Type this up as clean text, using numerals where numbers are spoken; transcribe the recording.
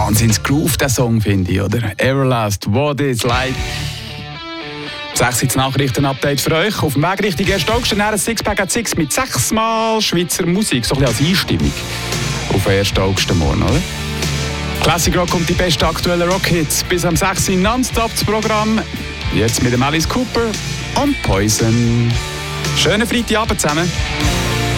Wahnsinns-Groove, der Song, finde ich, oder? Everlast, What is Light. 6 Nachrichten-Update für euch. Auf dem Weg Richtung 1. August ein Sixpack at Six mit 6-mal Schweizer Musik. So ein bisschen als Einstimmung auf den 1. August morgen, oder? Classic Rock kommt die besten aktuellen Rockhits. Bis am 6. Nonstop das Programm. Jetzt mit dem Alice Cooper und Poison. Schönen Freitagabend zusammen.